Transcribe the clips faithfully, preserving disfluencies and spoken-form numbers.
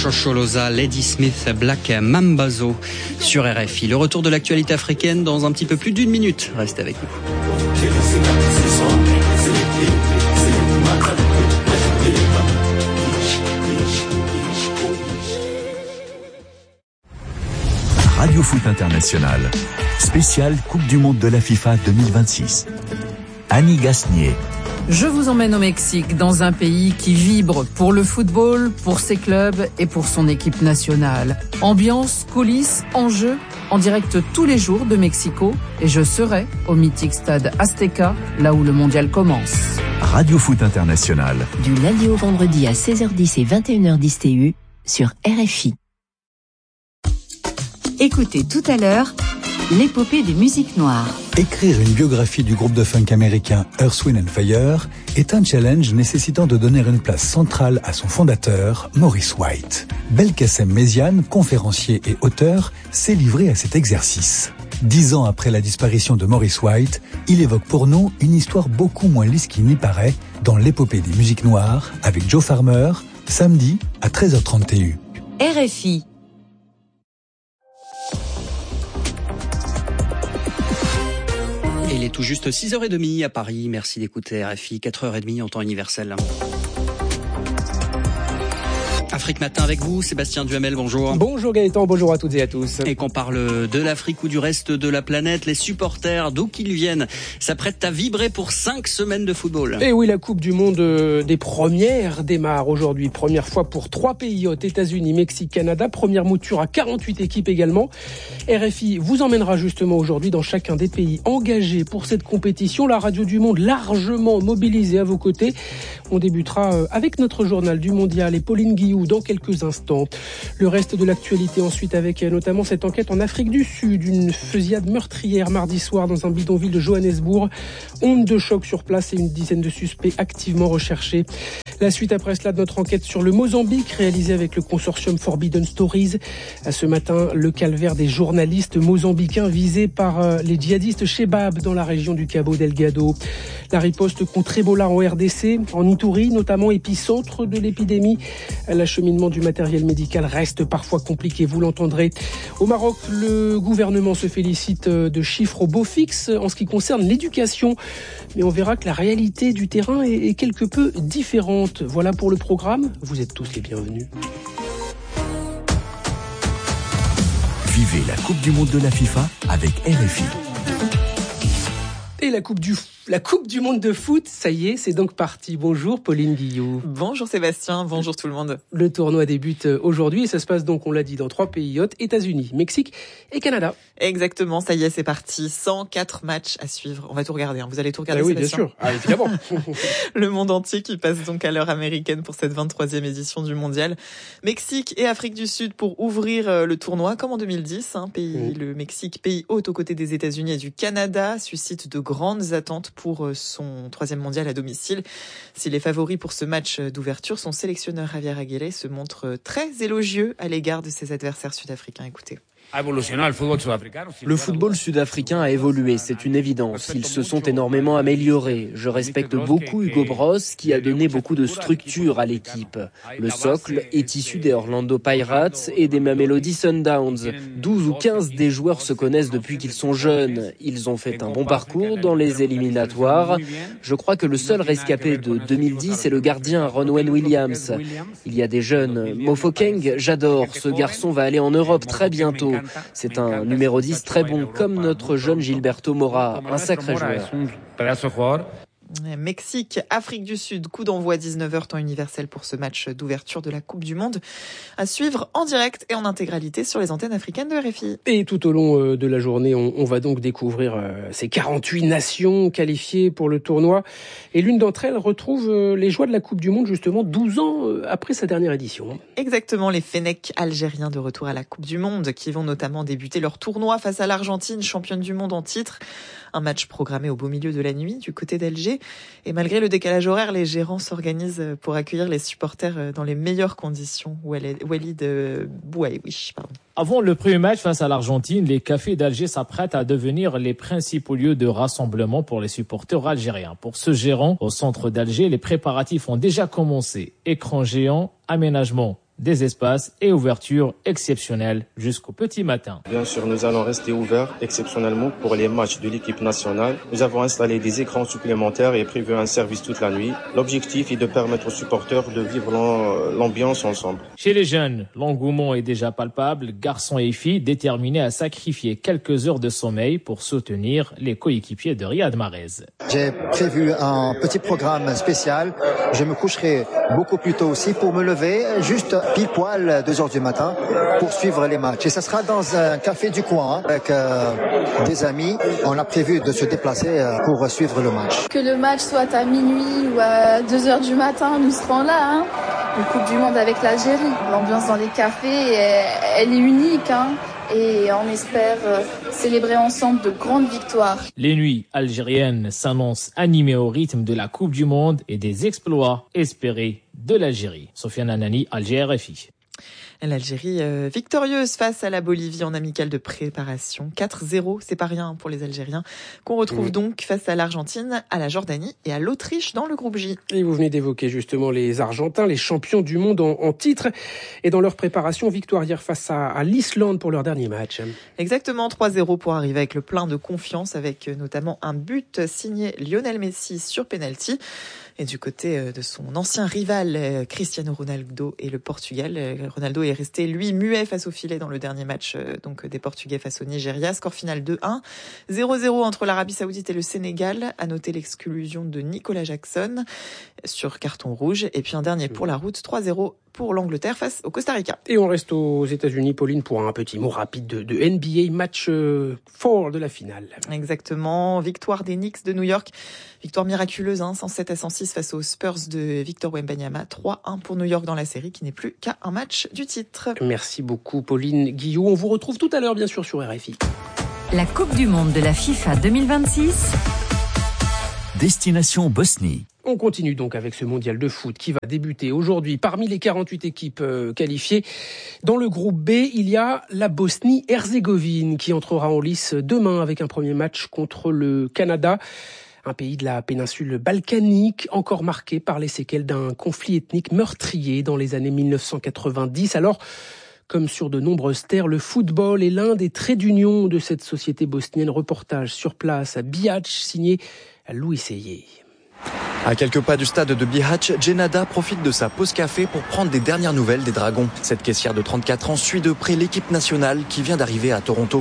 Shosholoza, Lady Smith, Black Mambazo sur R F I. Le retour de l'actualité africaine dans un petit peu plus d'une minute. Restez avec nous. Radio Foot International, spécial Coupe du Monde de la FIFA deux mille vingt-six. Annie Gasnier. Je vous emmène au Mexique, dans un pays qui vibre pour le football, pour ses clubs et pour son équipe nationale. Ambiance, coulisses, enjeux, en direct tous les jours de Mexico. Et je serai au mythique stade Azteca, là où le mondial commence. Radio Foot International. Du lundi au vendredi à seize heures dix et vingt et une heures dix T U sur R F I. Écoutez tout à l'heure l'épopée des musiques noires. Écrire une biographie du groupe de funk américain Earth, Wind and Fire est un challenge nécessitant de donner une place centrale à son fondateur, Maurice White. Belkacem Méziane, conférencier et auteur, s'est livré à cet exercice. Dix ans après la disparition de Maurice White, il évoque pour nous une histoire beaucoup moins lisse qu'il n'y paraît dans l'épopée des musiques noires avec Joe Farmer, samedi à treize heures trente T U. R F I. Il est tout juste six heures trente à Paris. Merci d'écouter R F I, quatre heures trente en temps universel. Afrique Matin avec vous, Sébastien Duhamel, bonjour. Bonjour Gaëtan, bonjour à toutes et à tous. Et qu'on parle de l'Afrique ou du reste de la planète, les supporters, d'où qu'ils viennent, s'apprêtent à vibrer pour cinq semaines de football. Et oui, la Coupe du Monde des premières démarre aujourd'hui. Première fois pour trois pays hôtes, États-Unis, Mexique, Canada. Première mouture à quarante-huit équipes également. R F I vous emmènera justement aujourd'hui dans chacun des pays engagés pour cette compétition. La radio du monde largement mobilisée à vos côtés. On débutera avec notre journal du mondial et Pauline Guillou dans quelques instants. Le reste de l'actualité ensuite avec notamment cette enquête en Afrique du Sud, une fusillade meurtrière mardi soir dans un bidonville de Johannesburg. Onde de choc sur place et une dizaine de suspects activement recherchés. La suite après cela de notre enquête sur le Mozambique réalisée avec le consortium Forbidden Stories. Ce matin, le calvaire des journalistes mozambicains visés par les djihadistes Chebab dans la région du Cabo Delgado. La riposte contre Ebola en R D C, en Ituri notamment, épicentre de l'épidémie. L'acheminement du matériel médical reste parfois compliqué, vous l'entendrez. Au Maroc, le gouvernement se félicite de chiffres au beau fixe en ce qui concerne l'éducation. Mais on verra que la réalité du terrain est quelque peu différente. Voilà pour le programme. Vous êtes tous les bienvenus. Vivez la Coupe du Monde de la FIFA avec R F I. Et la Coupe du La Coupe du Monde de foot, ça y est, c'est donc parti. Bonjour Pauline Guillou. Bonjour Sébastien, bonjour tout le monde. Le tournoi débute aujourd'hui et ça se passe donc, on l'a dit, dans trois pays hôtes, États-Unis, Mexique et Canada. Exactement, ça y est, c'est parti. cent quatre matchs à suivre. On va tout regarder, hein. Vous allez tout regarder, ah oui, Sébastien. bien sûr, ah, évidemment. Le monde entier qui passe donc à l'heure américaine pour cette vingt-troisième édition du mondial. Mexique et Afrique du Sud pour ouvrir le tournoi, comme en deux mille dix. Hein, pays, mmh. Le Mexique, pays hôte aux côtés des États-Unis et du Canada, suscite de grandes attentes pour son troisième mondial à domicile. S'il est favori pour ce match d'ouverture, son sélectionneur Javier Aguirre se montre très élogieux à l'égard de ses adversaires sud-africains. Écoutez. Le football sud-africain a évolué, c'est une évidence. Ils se sont énormément améliorés. Je respecte beaucoup Hugo Bross qui a donné beaucoup de structure à l'équipe. Le socle est issu des Orlando Pirates et des Mamelody Sundowns. douze ou quinze des joueurs se connaissent depuis qu'ils sont jeunes. Ils ont fait un bon parcours dans les éliminatoires. Je crois que le seul rescapé de deux mille dix est le gardien Ronwen Williams. Il y a des jeunes. Mofokeng, j'adore. Ce garçon va aller en Europe très bientôt. C'est un numéro dix très bon, comme notre jeune Gilberto Mora, un sacré joueur. Mexique, Afrique du Sud, coup d'envoi dix-neuf heures temps universel pour ce match d'ouverture de la Coupe du Monde à suivre en direct et en intégralité sur les antennes africaines de R F I. Et tout au long de la journée, on, on va donc découvrir ces quarante-huit nations qualifiées pour le tournoi et l'une d'entre elles retrouve les joies de la Coupe du Monde justement douze ans après sa dernière édition. Exactement, les Fennecs algériens de retour à la Coupe du Monde qui vont notamment débuter leur tournoi face à l'Argentine, championne du monde en titre. Un match programmé au beau milieu de la nuit du côté d'Alger. Et malgré le décalage horaire, les gérants s'organisent pour accueillir les supporters dans les meilleures conditions. Walid Bouaïwi, pardon. Avant le premier match face à l'Argentine, les cafés d'Alger s'apprêtent à devenir les principaux lieux de rassemblement pour les supporters algériens. Pour ce gérant, au centre d'Alger, les préparatifs ont déjà commencé. Écran géant, aménagement des espaces et ouvertures exceptionnelles jusqu'au petit matin. Bien sûr, nous allons rester ouverts exceptionnellement pour les matchs de l'équipe nationale. Nous avons installé des écrans supplémentaires et prévu un service toute la nuit. L'objectif est de permettre aux supporters de vivre l'ambiance ensemble. Chez les jeunes, l'engouement est déjà palpable. Garçons et filles déterminés à sacrifier quelques heures de sommeil pour soutenir les coéquipiers de Riyad Mahrez. J'ai prévu un petit programme spécial. Je me coucherai beaucoup plus tôt aussi pour me lever juste pile poil deux heures du matin pour suivre les matchs. Et ça sera dans un café du coin avec euh, des amis. On a prévu de se déplacer euh, pour suivre le match. Que le match soit à minuit ou à deux heures du matin, nous serons là. Hein. Le Coupe du Monde avec l'Algérie. L'ambiance dans les cafés, elle, elle est unique. Hein. Et on espère célébrer ensemble de grandes victoires. Les nuits algériennes s'annoncent animées au rythme de la Coupe du Monde et des exploits espérés de l'Algérie. Sofiane Anani, Alger, R F I. L'Algérie euh, victorieuse face à la Bolivie en amicale de préparation. quatre zéro, c'est pas rien pour les Algériens, qu'on retrouve oui. donc face à l'Argentine, à la Jordanie et à l'Autriche dans le groupe J. Et vous venez d'évoquer justement les Argentins, les champions du monde en, en titre. Et dans leur préparation, victoire hier face à, à l'Islande pour leur dernier match. Exactement, trois zéro pour arriver avec le plein de confiance, avec notamment un but signé Lionel Messi sur penalty. Et du côté de son ancien rival, Cristiano Ronaldo et le Portugal, Ronaldo est resté, lui, muet face au filet dans le dernier match donc des Portugais face au Nigeria. Score final deux un. zéro zéro entre l'Arabie Saoudite et le Sénégal. À noter l'exclusion de Nicolas Jackson sur carton rouge. Et puis un dernier pour la route, trois zéro pour l'Angleterre face au Costa Rica. Et on reste aux États-Unis, Pauline, pour un petit mot rapide de, de N B A, match fort de la finale. Exactement. Victoire des Knicks de New York. Victoire miraculeuse, hein, cent sept à cent six face aux Spurs de Victor Wembanyama. trois un pour New York dans la série, qui n'est plus qu'à un match du titre. Merci beaucoup, Pauline Guillou. On vous retrouve tout à l'heure, bien sûr, sur R F I. La Coupe du Monde de la FIFA deux mille vingt-six. Destination Bosnie. On continue donc avec ce mondial de foot qui va débuter aujourd'hui. Parmi les quarante-huit équipes euh, qualifiées, dans le groupe B, il y a la Bosnie-Herzégovine qui entrera en lice demain avec un premier match contre le Canada. Un pays de la péninsule balkanique, encore marqué par les séquelles d'un conflit ethnique meurtrier dans les années mille neuf cent quatre-vingt-dix. Alors, comme sur de nombreuses terres, le football est l'un des traits d'union de cette société bosnienne. Reportage sur place à Bihac, signé Louis Seyé. À quelques pas du stade de Bihac, Djenada profite de sa pause café pour prendre des dernières nouvelles des Dragons. Cette caissière de trente-quatre ans suit de près l'équipe nationale qui vient d'arriver à Toronto.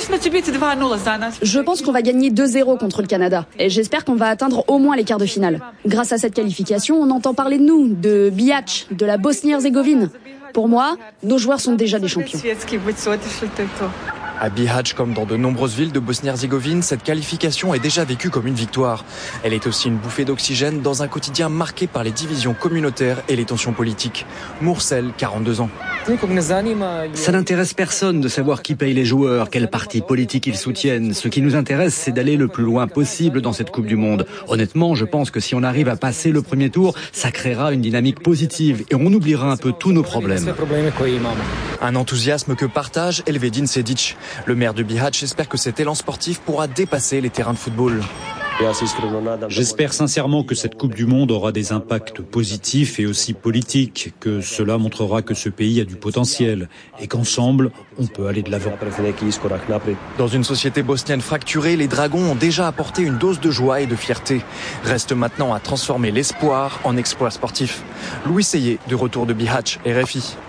Je pense qu'on va gagner deux zéro contre le Canada et j'espère qu'on va atteindre au moins les quarts de finale. Grâce à cette qualification, on entend parler de nous, de Bihac, de la Bosnie-Herzégovine. Pour moi, nos joueurs sont déjà des champions. À Bihac, comme dans de nombreuses villes de Bosnie-Herzégovine, cette qualification est déjà vécue comme une victoire. Elle est aussi une bouffée d'oxygène dans un quotidien marqué par les divisions communautaires et les tensions politiques. Moursel, quarante-deux ans. Ça n'intéresse personne de savoir qui paye les joueurs, quel parti politique ils soutiennent. Ce qui nous intéresse, c'est d'aller le plus loin possible dans cette Coupe du Monde. Honnêtement, je pense que si on arrive à passer le premier tour, ça créera une dynamique positive et on oubliera un peu tous nos problèmes. Un enthousiasme que partage Elvedin Sedic. Le maire de Bihac espère que cet élan sportif pourra dépasser les terrains de football. J'espère sincèrement que cette Coupe du Monde aura des impacts positifs et aussi politiques, que cela montrera que ce pays a du potentiel et qu'ensemble, on peut aller de l'avant. Dans une société bosnienne fracturée, les Dragons ont déjà apporté une dose de joie et de fierté. Reste maintenant à transformer l'espoir en exploit sportif. Louis Seyé, de retour de Bihac, R F I.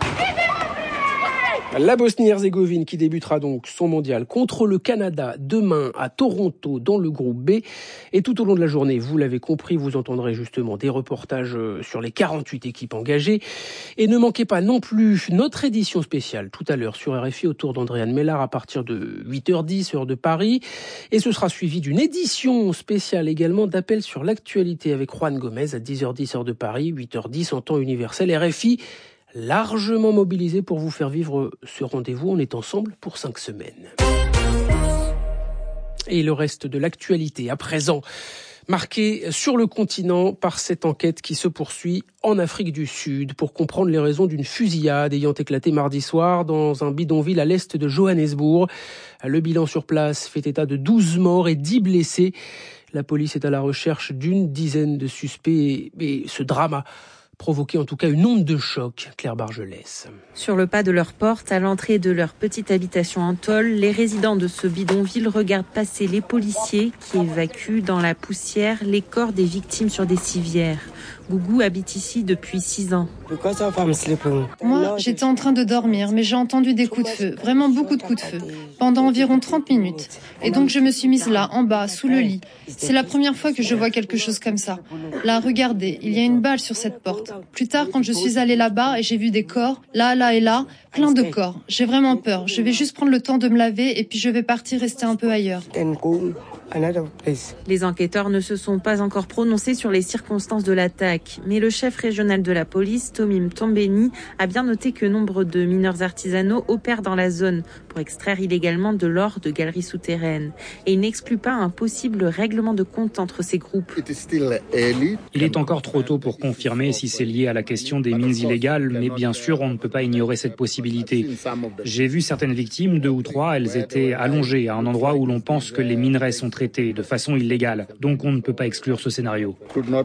La Bosnie-Herzégovine qui débutera donc son mondial contre le Canada demain à Toronto dans le groupe B. Et tout au long de la journée, vous l'avez compris, vous entendrez justement des reportages sur les quarante-huit équipes engagées. Et ne manquez pas non plus notre édition spéciale tout à l'heure sur R F I autour d'Andréane Mellard à partir de huit heures dix, heure de Paris. Et ce sera suivi d'une édition spéciale également d'appel sur l'actualité avec Juan Gomez à dix heures dix, heure de Paris, huit heures dix en temps universel. R F I largement mobilisé pour vous faire vivre ce rendez-vous. On est ensemble pour cinq semaines. Et le reste de l'actualité, à présent, marqué sur le continent par cette enquête qui se poursuit en Afrique du Sud pour comprendre les raisons d'une fusillade ayant éclaté mardi soir dans un bidonville à l'est de Johannesburg. Le bilan sur place fait état de douze morts et dix blessés. La police est à la recherche d'une dizaine de suspects et ce drame provoqué en tout cas une onde de choc. Claire Bargelès. Sur le pas de leur porte, à l'entrée de leur petite habitation en tôle, les résidents de ce bidonville regardent passer les policiers qui évacuent dans la poussière les corps des victimes sur des civières. Gougou habite ici depuis six ans. Moi, j'étais en train de dormir, mais j'ai entendu des coups de feu, vraiment beaucoup de coups de feu, pendant environ trente minutes. Et donc je me suis mise là, en bas, sous le lit. C'est la première fois que je vois quelque chose comme ça. Là, regardez, il y a une balle sur cette porte. Plus tard, quand je suis allée là-bas et j'ai vu des corps, là, là et là, plein de corps. J'ai vraiment peur. Je vais juste prendre le temps de me laver et puis je vais partir rester un peu ailleurs. Les enquêteurs ne se sont pas encore prononcés sur les circonstances de l'attaque, mais le chef régional de la police, Tomim Tombeni, a bien noté que nombre de mineurs artisanaux opèrent dans la zone pour extraire illégalement de l'or de galeries souterraines. Et il n'exclut pas un possible règlement de compte entre ces groupes. Il est encore trop tôt pour confirmer si c'est lié à la question des mines illégales, mais bien sûr, on ne peut pas ignorer cette possibilité. J'ai vu certaines victimes, deux ou trois, elles étaient allongées à un endroit où l'on pense que les minerais sont traités de façon illégale. Donc on ne peut pas exclure ce scénario.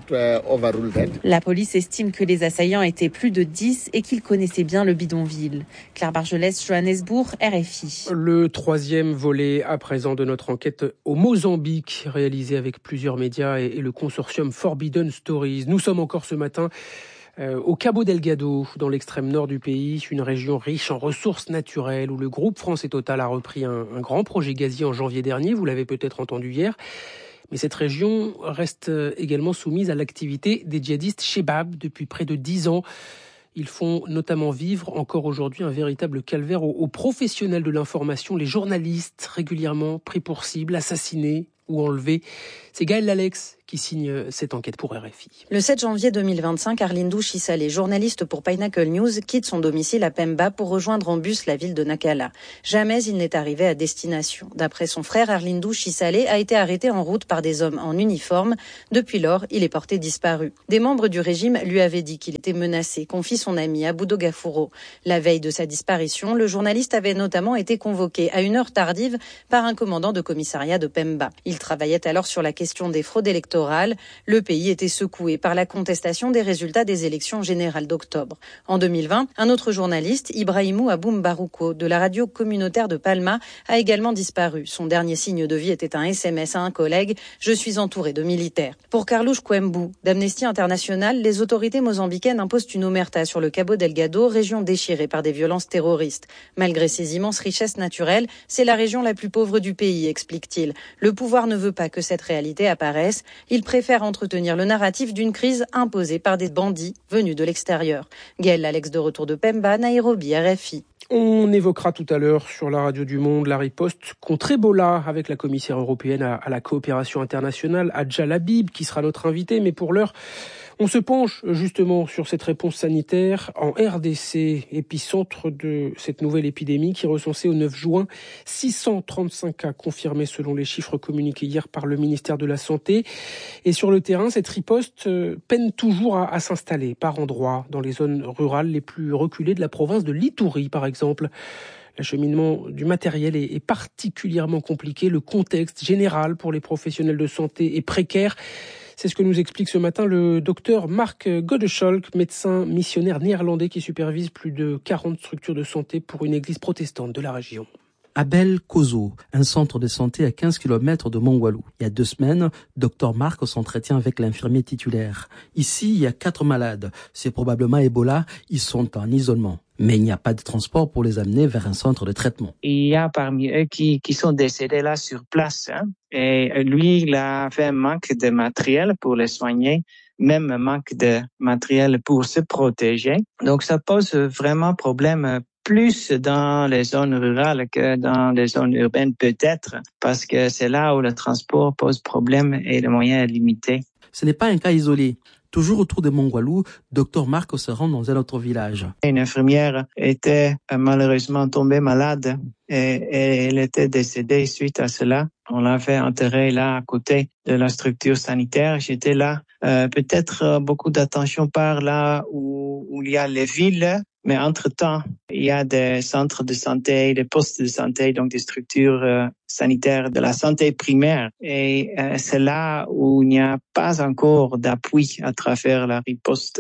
La police estime que les assaillants étaient plus de dix et qu'ils connaissaient bien le bidonville. Claire Bargelès, Johannesburg, R F I. Le troisième volet à présent de notre enquête au Mozambique, réalisée avec plusieurs médias et le consortium Forbidden Stories. Nous sommes encore ce matin Euh, au Cabo Delgado, dans l'extrême nord du pays, une région riche en ressources naturelles où le groupe France et Total a repris un, un grand projet gazier en janvier dernier, vous l'avez peut-être entendu hier. Mais cette région reste également soumise à l'activité des djihadistes Chebab depuis près de dix ans. Ils font notamment vivre encore aujourd'hui un véritable calvaire aux, aux professionnels de l'information, les journalistes régulièrement pris pour cible, assassinés ou enlevés. C'est Gaël Lalex qui signe cette enquête pour R F I. Le sept janvier deux mille vingt-cinq, Arlindou Chissale, journaliste pour Pinnacle News, quitte son domicile à Pemba pour rejoindre en bus la ville de Nakala. Jamais il n'est arrivé à destination. D'après son frère, Arlindou Chissale a été arrêté en route par des hommes en uniforme. Depuis lors, il est porté disparu. Des membres du régime lui avaient dit qu'il était menacé, confie son ami Aboudo Gafouro. La veille de sa disparition, le journaliste avait notamment été convoqué à une heure tardive par un commandant de commissariat de Pemba. Il travaillait alors sur la question des fraudes électorales. Le pays était secoué par la contestation des résultats des élections générales d'octobre. En deux mille vingt, un autre journaliste, Ibrahimou Aboum Barouko, de la radio communautaire de Palma, a également disparu. Son dernier signe de vie était un S M S à un collègue « Je suis entouré de militaires ». Pour Carlouche Kwembu, d'Amnesty International, les autorités mozambicaines imposent une omerta sur le Cabo Delgado, région déchirée par des violences terroristes. Malgré ses immenses richesses naturelles, c'est la région la plus pauvre du pays, explique-t-il. Le pouvoir ne veut pas que cette réalité apparaisse. Il préfère entretenir le narratif d'une crise imposée par des bandits venus de l'extérieur. Gaël Alex de retour de Pemba, Nairobi, R F I. On évoquera tout à l'heure sur la radio du Monde la riposte contre Ebola avec la commissaire européenne à, à la coopération internationale, Adja Labib, qui sera notre invitée. Mais pour l'heure, on se penche justement sur cette réponse sanitaire en R D C, épicentre de cette nouvelle épidémie qui recensait au neuf juin six cent trente-cinq cas confirmés selon les chiffres communiqués hier par le ministère de la Santé. Et sur le terrain, cette riposte peine toujours à, à s'installer par endroits dans les zones rurales les plus reculées de la province de l'Ituri, par exemple. L'acheminement du matériel est, est particulièrement compliqué. Le contexte général pour les professionnels de santé est précaire. C'est ce que nous explique ce matin le docteur Mark Godeschalk, médecin missionnaire néerlandais qui supervise plus de quarante structures de santé pour une église protestante de la région. Abel Kozo, un centre de santé à quinze kilomètres de Mongwalu. Il y a deux semaines, docteur Marc s'entretient avec l'infirmier titulaire. Ici, il y a quatre malades. C'est probablement Ebola. Ils sont en isolement. Mais il n'y a pas de transport pour les amener vers un centre de traitement. Il y a parmi eux qui, qui sont décédés là sur place. Hein. Et lui, il a fait un manque de matériel pour les soigner, même un manque de matériel pour se protéger. Donc ça pose vraiment problème plus dans les zones rurales que dans les zones urbaines peut-être, parce que c'est là où le transport pose problème et le moyen est limité. Ce n'est pas un cas isolé. Toujours autour de Mongwalu, docteur Marc se rend dans un autre village. Une infirmière était malheureusement tombée malade et, et elle était décédée suite à cela. On l'a fait enterrer là à côté de la structure sanitaire. J'étais là. Euh, peut-être beaucoup d'attention par là où, où il y a les villes. Mais entre-temps, il y a des centres de santé, des postes de santé, donc des structures euh, sanitaires de la santé primaire. Et euh, c'est là où il n'y a pas encore d'appui à travers la riposte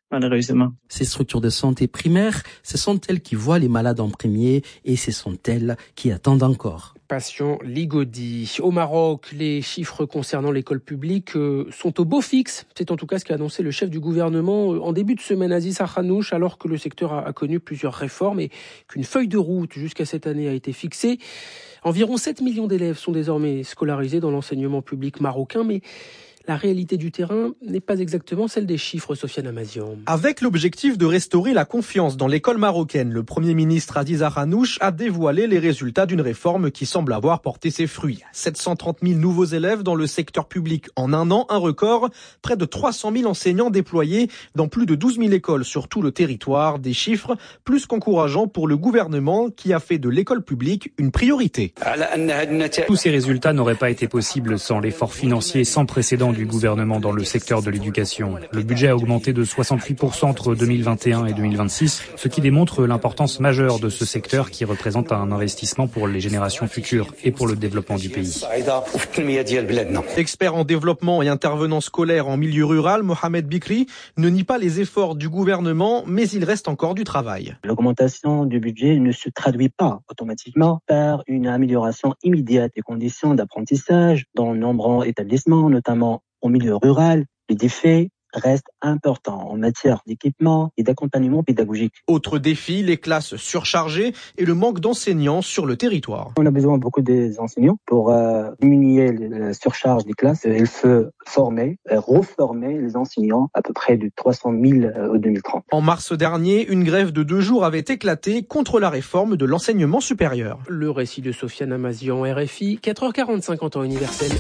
malheureusement. Ces structures de santé primaires, ce sont elles qui voient les malades en premier et ce sont elles qui attendent encore. Patient Ligodi. Au Maroc, les chiffres concernant l'école publique euh, sont au beau fixe. C'est en tout cas ce qu'a annoncé le chef du gouvernement euh, en début de semaine, Aziz Akhanouch, alors que le secteur a, a connu plusieurs réformes et qu'une feuille de route jusqu'à cette année a été fixée. Environ sept millions d'élèves sont désormais scolarisés dans l'enseignement public marocain, mais la réalité du terrain n'est pas exactement celle des chiffres, Sofiane Amazian. Avec l'objectif de restaurer la confiance dans l'école marocaine, le Premier ministre Aziz Akhanouch a dévoilé les résultats d'une réforme qui semble avoir porté ses fruits. sept cent trente mille nouveaux élèves dans le secteur public en un an, un record. Près de trois cent mille enseignants déployés dans plus de douze mille écoles sur tout le territoire. Des chiffres plus qu'encourageants pour le gouvernement qui a fait de l'école publique une priorité. Tous ces résultats n'auraient pas été possibles sans l'effort financier sans précédent du gouvernement dans le secteur de l'éducation. Le budget a augmenté de soixante-huit pour cent entre deux mille vingt et un et deux mille vingt-six, ce qui démontre l'importance majeure de ce secteur qui représente un investissement pour les générations futures et pour le développement du pays. Expert en développement et intervenant scolaire en milieu rural, Mohamed Bikri ne nie pas les efforts du gouvernement, mais il reste encore du travail. L'augmentation du budget ne se traduit pas automatiquement par une amélioration immédiate des conditions d'apprentissage dans de nombreux établissements, notamment au milieu rural. Les défis restent importants en matière d'équipement et d'accompagnement pédagogique. Autre défi, les classes surchargées et le manque d'enseignants sur le territoire. On a besoin beaucoup d'enseignants pour euh, diminuer la surcharge des classes. Il faut former, reformer les enseignants à peu près de trois cent mille au deux mille trente. En mars dernier, une grève de deux jours avait éclaté contre la réforme de l'enseignement supérieur. Le récit de Sofiane Amazian, R F I, quatre heures quarante-cinq en temps universel.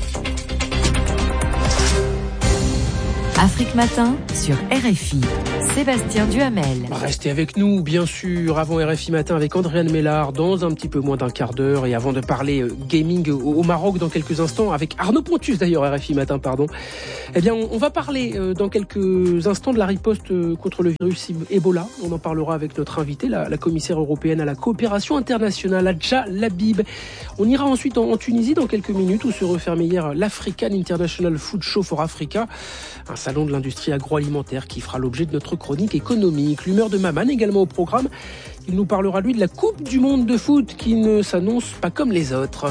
Afrique Matin sur R F I. Sébastien Duhamel. Restez avec nous, bien sûr, avant R F I Matin avec Andréane Mélard dans un petit peu moins d'un quart d'heure et avant de parler gaming au Maroc dans quelques instants avec Arnaud Pontus d'ailleurs, R F I Matin, pardon. Eh bien, on va parler dans quelques instants de la riposte contre le virus Ebola. On en parlera avec notre invitée, la, la commissaire européenne à la coopération internationale, Adja Labib. On ira ensuite en, en Tunisie dans quelques minutes où se refermait hier l'African International Food Show for Africa, un salon de l'industrie agroalimentaire qui fera l'objet de notre chronique économique. L'humeur de Maman également au programme. Il nous parlera lui de la Coupe du Monde de foot qui ne s'annonce pas comme les autres.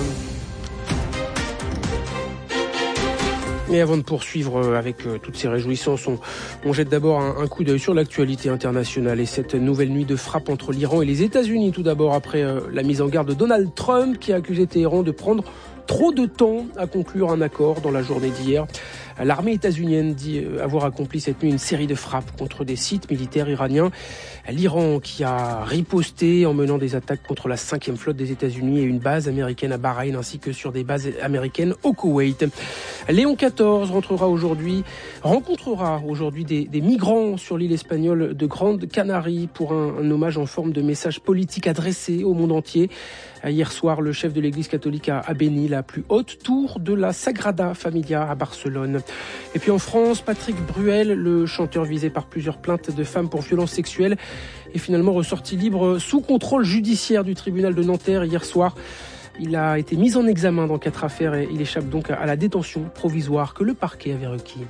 Mais avant de poursuivre avec toutes ces réjouissances, on, on jette d'abord un, un coup d'œil sur l'actualité internationale et cette nouvelle nuit de frappe entre l'Iran et les États-Unis. Tout d'abord après euh, la mise en garde de Donald Trump qui a accusé Téhéran de prendre trop de temps à conclure un accord dans la journée d'hier. L'armée états-unienne dit avoir accompli cette nuit une série de frappes contre des sites militaires iraniens. L'Iran qui a riposté en menant des attaques contre la cinquième flotte des États-Unis et une base américaine à Bahreïn ainsi que sur des bases américaines au Koweït. Léon quatorze rentrera aujourd'hui, rencontrera aujourd'hui des, des migrants sur l'île espagnole de Grande Canarie pour un, un hommage en forme de message politique adressé au monde entier. Hier soir, le chef de l'église catholique a béni la plus haute tour de la Sagrada Familia à Barcelone. Et puis en France, Patrick Bruel, le chanteur visé par plusieurs plaintes de femmes pour violences sexuelles, est finalement ressorti libre sous contrôle judiciaire du tribunal de Nanterre hier soir. Il a été mis en examen dans quatre affaires et il échappe donc à la détention provisoire que le parquet avait requis.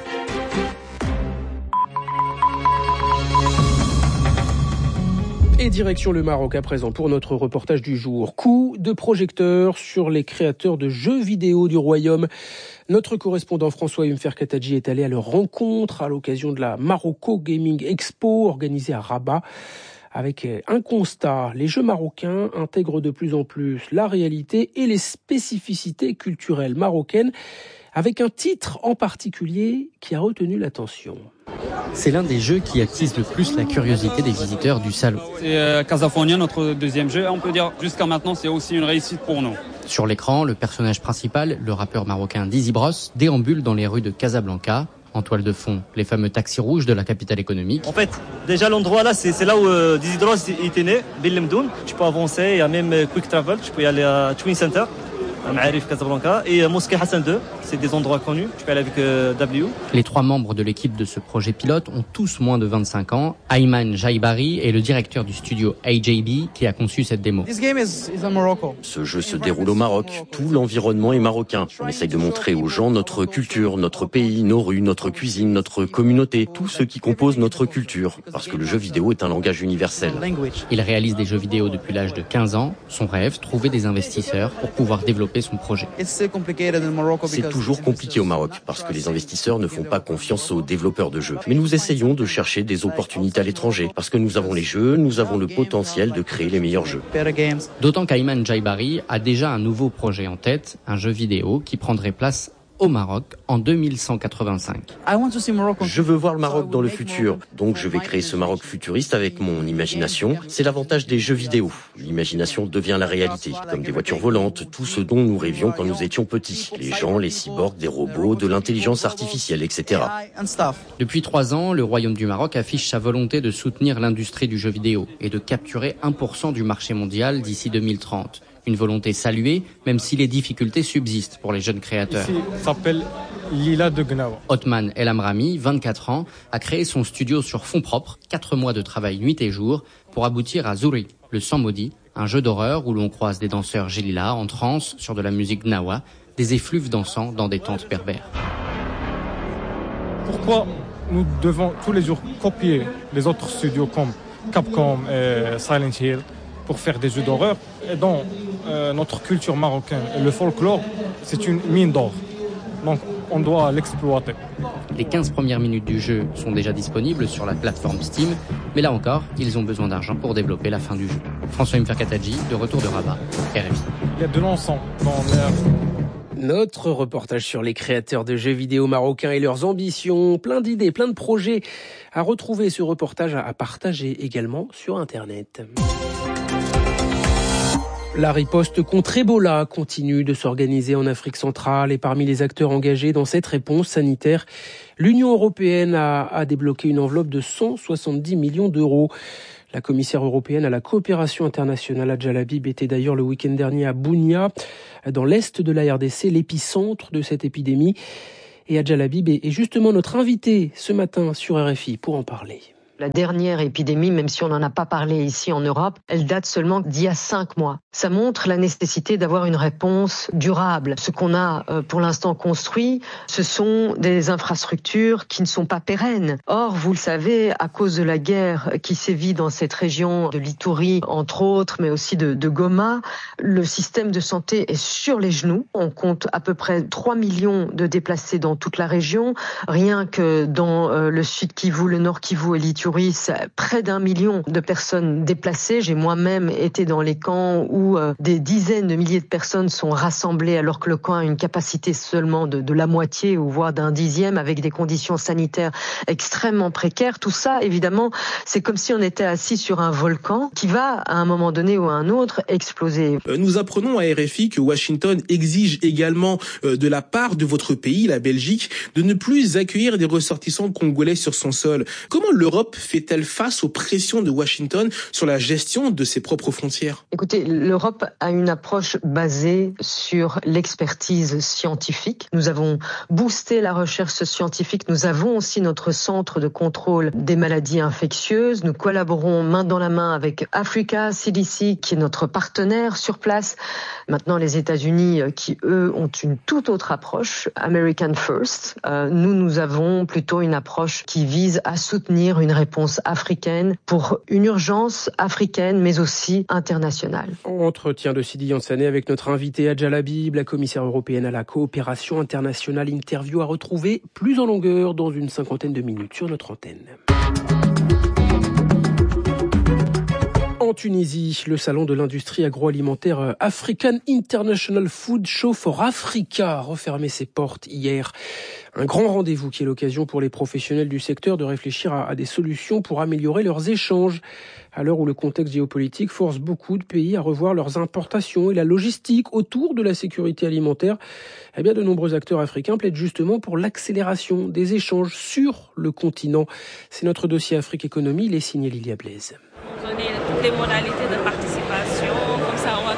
Et direction le Maroc à présent pour notre reportage du jour. Coup de projecteur sur les créateurs de jeux vidéo du royaume. Notre correspondant François Humfer Katadji est allé à leur rencontre à l'occasion de la Marocco Gaming Expo organisée à Rabat. Avec un constat, les jeux marocains intègrent de plus en plus la réalité et les spécificités culturelles marocaines, avec un titre en particulier qui a retenu l'attention. C'est l'un des jeux qui attise le plus la curiosité des visiteurs du salon. C'est euh, Casafonia, notre deuxième jeu. On peut dire jusqu'à maintenant, c'est aussi une réussite pour nous. Sur l'écran, le personnage principal, le rappeur marocain Dizzy Bros, déambule dans les rues de Casablanca. En toile de fond, les fameux taxis rouges de la capitale économique. En fait, déjà l'endroit là, c'est, c'est là où euh, Dizzy Bros était né, Bellemdoun. Tu peux avancer, il y a même Quick Travel, tu peux y aller à Twin Center. Ma'arif Casablanca et Mosquée Hassan deux. C'est des endroits connus. Je peux aller avec euh, W. Les trois membres de l'équipe de ce projet pilote ont tous moins de vingt-cinq ans. Ayman Jaibari est le directeur du studio A J B qui a conçu cette démo. Ce jeu se déroule au Maroc. Tout l'environnement est marocain. On essaye de montrer aux gens notre culture, notre pays, nos rues, notre cuisine, notre communauté, tout ce qui compose notre culture. Parce que le jeu vidéo est un langage universel. Il réalise des jeux vidéo depuis l'âge de quinze ans. Son rêve, trouver des investisseurs pour pouvoir développer son projet. C'est toujours compliqué au Maroc parce que les investisseurs ne font pas confiance aux développeurs de jeux. Mais nous essayons de chercher des opportunités à l'étranger parce que nous avons les jeux, nous avons le potentiel de créer les meilleurs jeux. D'autant qu'Ayman Jaibari a déjà un nouveau projet en tête, un jeu vidéo qui prendrait place au Maroc en deux mille cent quatre-vingt-cinq. Je veux voir le Maroc dans le futur, donc je vais créer ce Maroc futuriste avec mon imagination. C'est l'avantage des jeux vidéo. L'imagination devient la réalité, comme des voitures volantes, tout ce dont nous rêvions quand nous étions petits. Les gens, les cyborgs, des robots, de l'intelligence artificielle, et cetera. Depuis trois ans, le Royaume du Maroc affiche sa volonté de soutenir l'industrie du jeu vidéo et de capturer un pour cent du marché mondial d'ici deux mille trente. Une volonté saluée, même si les difficultés subsistent pour les jeunes créateurs. Ici, s'appelle Lila de Gnawa. Othman El Amrami, vingt-quatre ans, a créé son studio sur fonds propres, quatre mois de travail nuit et jour, pour aboutir à Zouri, le sang maudit, un jeu d'horreur où l'on croise des danseurs Gélila en transe sur de la musique Gnawa, des effluves dansant dans des tentes berbères. Pourquoi nous devons tous les jours copier les autres studios comme Capcom et Silent Hill pour faire des jeux d'horreur? Et dans euh, notre culture marocaine et le folklore, c'est une mine d'or. Donc on doit l'exploiter. Les quinze premières minutes du jeu sont déjà disponibles sur la plateforme Steam, mais là encore, ils ont besoin d'argent pour développer la fin du jeu. François Mferkataji, de retour de Rabat, R F I. Il y a de l'encens dans l'air. Notre reportage sur les créateurs de jeux vidéo marocains et leurs ambitions, plein d'idées, plein de projets. À retrouver ce reportage, à partager également sur Internet. La riposte contre Ebola continue de s'organiser en Afrique centrale et parmi les acteurs engagés dans cette réponse sanitaire, l'Union européenne a, a débloqué une enveloppe de cent soixante-dix millions d'euros. La commissaire européenne à la coopération internationale, Adja Habib, était d'ailleurs le week-end dernier à Bunia, dans l'est de la R D C, l'épicentre de cette épidémie. Et Adja Habib est justement notre invitée ce matin sur R F I pour en parler. La dernière épidémie, même si on n'en a pas parlé ici en Europe, elle date seulement d'il y a cinq mois. Ça montre la nécessité d'avoir une réponse durable. Ce qu'on a euh, pour l'instant construit, ce sont des infrastructures qui ne sont pas pérennes. Or, vous le savez, à cause de la guerre qui sévit dans cette région de l'Ituri, entre autres, mais aussi de, de Goma, le système de santé est sur les genoux. On compte à peu près trois millions de déplacés dans toute la région. Rien que dans euh, le sud Kivu, le nord Kivu et l'Ituri, près d'un million de personnes déplacées. J'ai moi-même été dans les camps où euh, des dizaines de milliers de personnes sont rassemblées alors que le camp a une capacité seulement de, de la moitié ou voire d'un dixième avec des conditions sanitaires extrêmement précaires. Tout ça, évidemment, c'est comme si on était assis sur un volcan qui va, à un moment donné ou à un autre, exploser. Nous apprenons à R F I que Washington exige également euh, de la part de votre pays, la Belgique, de ne plus accueillir des ressortissants congolais sur son sol. Comment l'Europe fait-elle face aux pressions de Washington sur la gestion de ses propres frontières? Écoutez, l'Europe a une approche basée sur l'expertise scientifique. Nous avons boosté la recherche scientifique. Nous avons aussi notre centre de contrôle des maladies infectieuses. Nous collaborons main dans la main avec Africa C D C, qui est notre partenaire sur place. Maintenant, les États-Unis, qui eux ont une toute autre approche, American First. Euh, nous, nous avons plutôt une approche qui vise à soutenir une réponse africaine pour une urgence africaine, mais aussi internationale. Entretien de Sidi Yansane avec notre invité Adja Habib, la commissaire européenne à la coopération internationale. Interview à retrouver plus en longueur dans une cinquantaine de minutes sur notre antenne. En Tunisie, le salon de l'industrie agroalimentaire African International Food Show for Africa a refermé ses portes hier. Un grand rendez-vous qui est l'occasion pour les professionnels du secteur de réfléchir à, à des solutions pour améliorer leurs échanges. À l'heure où le contexte géopolitique force beaucoup de pays à revoir leurs importations et la logistique autour de la sécurité alimentaire, eh bien de nombreux acteurs africains plaident justement pour l'accélération des échanges sur le continent. C'est notre dossier Afrique Économie, il est signé Lilia Blaise. Donner toutes les modalités de participation, comme ça on va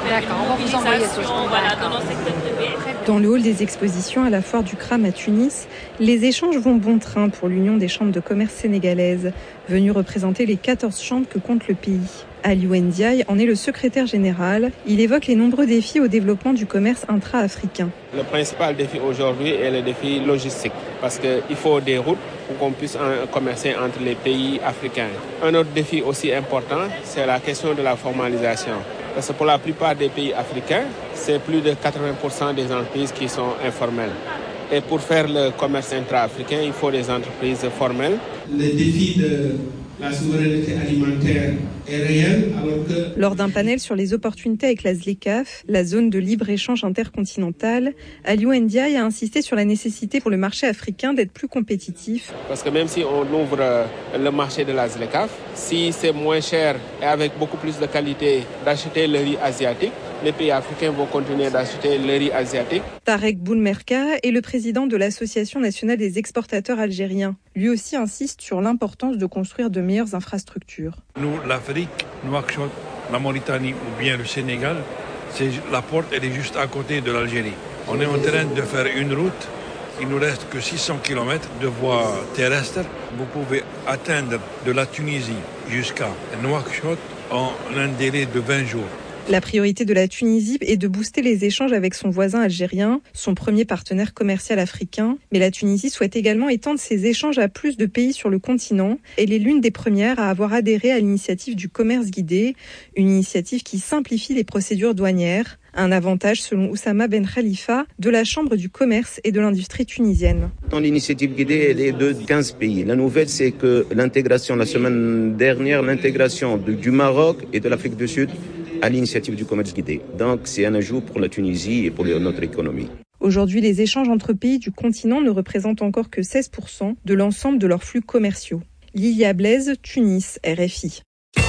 D'accord, on va vous envoyer tout ça. Voilà, dans nos secteurs privés. Dans le hall des expositions à la foire du Kram à Tunis, les échanges vont bon train pour l'Union des chambres de commerce sénégalaises, venue représenter les quatorze chambres que compte le pays. Aliou Ndiaye en est le secrétaire général. Il évoque les nombreux défis au développement du commerce intra-africain. Le principal défi aujourd'hui est le défi logistique, parce qu'il faut des routes pour qu'on puisse commercer entre les pays africains. Un autre défi aussi important, c'est la question de la formalisation. Parce que pour la plupart des pays africains, c'est plus de quatre-vingts pour cent des entreprises qui sont informelles. Et pour faire le commerce intra-africain, il faut des entreprises formelles. Le défi de la souveraineté alimentaire est réel, alors que... Lors d'un panel sur les opportunités avec la ZLECAf, la zone de libre-échange intercontinentale, Aliou Ndiaye a insisté sur la nécessité pour le marché africain d'être plus compétitif. Parce que même si on ouvre le marché de la ZLECAf, si c'est moins cher et avec beaucoup plus de qualité d'acheter le riz asiatique, les pays africains vont continuer d'acheter le riz asiatique. Tarek Boulmerka est le président de l'Association nationale des exportateurs algériens. Lui aussi insiste sur l'importance de construire de meilleures infrastructures. Nous, l'Afrique, Nouakchott, la Mauritanie ou bien le Sénégal, c'est, la porte elle est juste à côté de l'Algérie. On est en train de faire une route. Il nous reste que six cents kilomètres de voie terrestre. Vous pouvez atteindre de la Tunisie jusqu'à Nouakchott en un délai de vingt jours. La priorité de la Tunisie est de booster les échanges avec son voisin algérien, son premier partenaire commercial africain. Mais la Tunisie souhaite également étendre ses échanges à plus de pays sur le continent. Elle est l'une des premières à avoir adhéré à l'initiative du commerce guidé, une initiative qui simplifie les procédures douanières. Un avantage selon Oussama Ben Khalifa de la Chambre du commerce et de l'industrie tunisienne. Dans l'initiative guidée, elle est de quinze pays. La nouvelle, c'est que l'intégration, la semaine dernière, l'intégration du Maroc et de l'Afrique du Sud à l'initiative du commerce guidé. Donc c'est un ajout pour la Tunisie et pour notre économie. Aujourd'hui, les échanges entre pays du continent ne représentent encore que seize pour cent de l'ensemble de leurs flux commerciaux. Lilia Blaise, Tunis, R F I.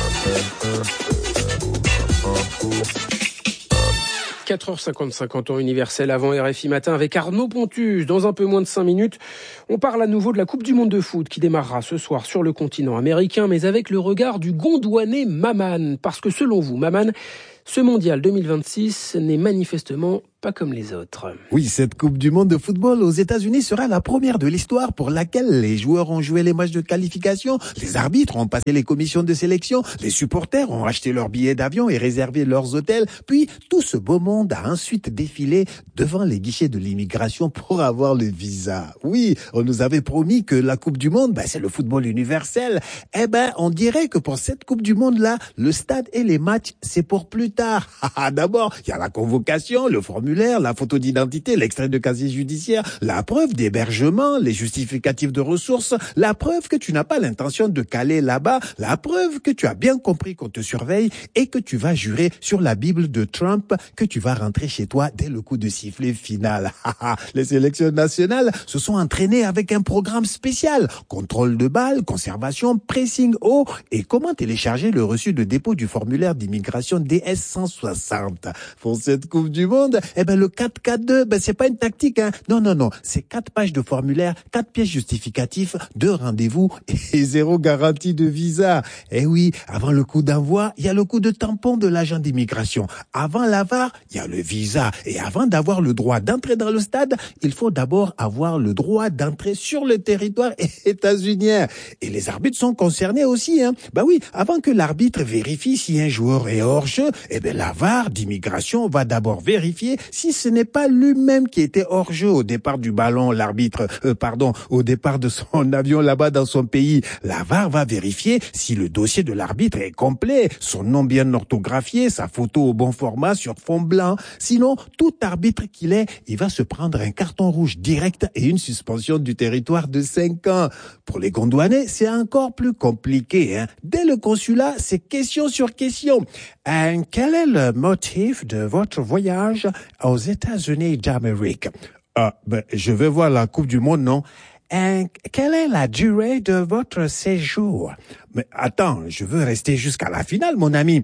quatre heures cinquante-cinq en temps universel avant R F I Matin avec Arnaud Pontus. Dans un peu moins de cinq minutes, on parle à nouveau de la Coupe du Monde de foot qui démarrera ce soir sur le continent américain, mais avec le regard du Gondouanais Maman. Parce que selon vous, Maman, ce mondial deux mille vingt-six n'est manifestement pas comme les autres. Oui, cette Coupe du Monde de football aux États-Unis sera la première de l'histoire pour laquelle les joueurs ont joué les matchs de qualification, les arbitres ont passé les commissions de sélection, les supporters ont acheté leurs billets d'avion et réservé leurs hôtels, puis tout ce beau monde a ensuite défilé devant les guichets de l'immigration pour avoir le visa. Oui, on nous avait promis que la Coupe du Monde, ben, c'est le football universel. Eh ben, on dirait que pour cette Coupe du Monde-là, le stade et les matchs, c'est pour plus tard. D'abord, il y a la convocation, le formulaire, la photo d'identité, l'extrait de casier judiciaire, la preuve d'hébergement, les justificatifs de ressources, la preuve que tu n'as pas l'intention de caler là-bas, la preuve que tu as bien compris qu'on te surveille et que tu vas jurer sur la Bible de Trump que tu vas rentrer chez toi dès le coup de sifflet final. Les sélections nationales se sont entraînées avec un programme spécial. Contrôle de balles, conservation, pressing haut et comment télécharger le reçu de dépôt du formulaire d'immigration D S cent soixante. Pour cette Coupe du Monde, eh ben, le quatre quatre deux, ben, c'est pas une tactique, hein. Non, non, non. C'est quatre pages de formulaire, quatre pièces justificatifs, deux rendez-vous et zéro garantie de visa. Eh oui, avant le coup d'envoi, il y a le coup de tampon de l'agent d'immigration. Avant la V A R, il y a le visa. Et avant d'avoir le droit d'entrer dans le stade, il faut d'abord avoir le droit d'entrer sur le territoire états-unien. Et les arbitres sont concernés aussi, hein. Ben oui, avant que l'arbitre vérifie si un joueur est hors jeu, eh ben, la V A R d'immigration va d'abord vérifier si ce n'est pas lui-même qui était hors jeu au départ du ballon, l'arbitre, euh, pardon, au départ de son avion là-bas dans son pays. La V A R va vérifier si le dossier de l'arbitre est complet, son nom bien orthographié, sa photo au bon format sur fond blanc. Sinon, tout arbitre qu'il est, il va se prendre un carton rouge direct et une suspension du territoire de cinq ans. Pour les Gondouanais, c'est encore plus compliqué, hein. Dès le consulat, c'est question sur question. Euh, quel est le motif de votre voyage aux États-Unis d'Amérique? Ah, ben, je vais voir la Coupe du Monde, non? Euh, quelle est la durée de votre séjour? Mais attends, je veux rester jusqu'à la finale, mon ami.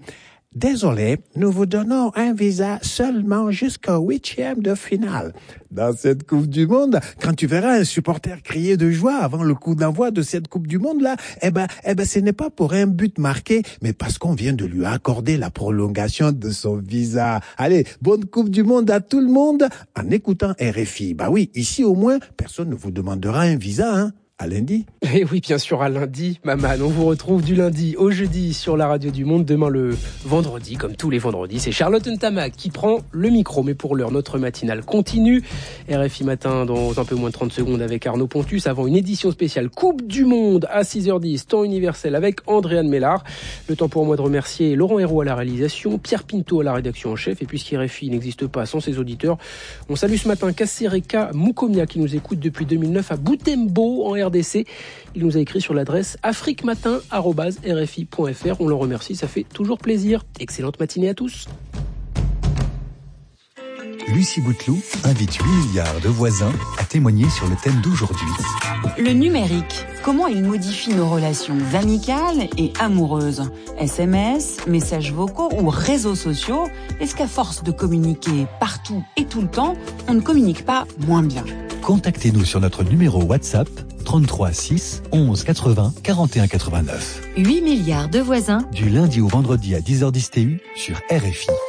désolé, nous vous donnons un visa seulement jusqu'au huitième de finale. Dans cette Coupe du Monde, quand tu verras un supporter crier de joie avant le coup d'envoi de cette Coupe du Monde là, eh ben, eh ben, ce n'est pas pour un but marqué, mais parce qu'on vient de lui accorder la prolongation de son visa. Allez, bonne Coupe du Monde à tout le monde en écoutant R F I. Bah oui, ici au moins, personne ne vous demandera un visa, hein. À lundi. Et oui, bien sûr, à lundi, Maman. On vous retrouve du lundi au jeudi sur la radio du Monde. Demain, le vendredi, comme tous les vendredis, c'est Charlotte Ntamak qui prend le micro. Mais pour l'heure, notre matinale continue. R F I Matin dans un peu moins de trente secondes avec Arnaud Pontus avant une édition spéciale Coupe du Monde à six heures dix, temps universel avec Andréane Mélard. Le temps pour moi de remercier Laurent Hérault à la réalisation, Pierre Pinto à la rédaction en chef. Et puisqu'R F I n'existe pas sans ses auditeurs, on salue ce matin Kassereka Moukomia qui nous écoute depuis deux mille neuf à Boutembo en R D C. Il nous a écrit sur l'adresse afriquematin arobase r f i point f r. On le remercie, ça fait toujours plaisir. Excellente matinée à tous. Lucie Bouteloup invite huit milliards de voisins à témoigner sur le thème d'aujourd'hui. Le numérique, comment il modifie nos relations amicales et amoureuses? S M S, messages vocaux ou réseaux sociaux? Est-ce qu'à force de communiquer partout et tout le temps, on ne communique pas moins bien? Contactez-nous sur notre numéro WhatsApp trente-trois six onze quatre-vingts quarante et un quatre-vingt-neuf. huit milliards de voisins. Du lundi au vendredi à dix heures dix T U sur R F I.